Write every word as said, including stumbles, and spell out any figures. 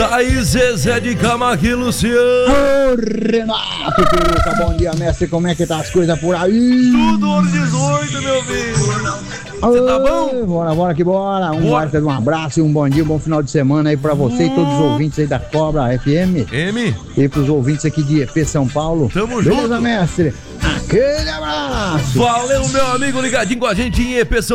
Tá aí Zezé de Camargo e Luciano. Ô, Renato, Peruca, bom dia, mestre. Como é que tá as coisas por aí? Tudo hora dezoito, meu filho. Você tá bom? Bora, bora que bora. Um Bora. baita de um abraço e um bom dia, um bom final de semana aí pra você e todos os ouvintes aí da Cobra F M. M. E pros ouvintes aqui de E P São Paulo. Tamo Beleza, junto. mestre? Aquele abraço. Valeu, meu amigo, ligadinho com a gente em E P São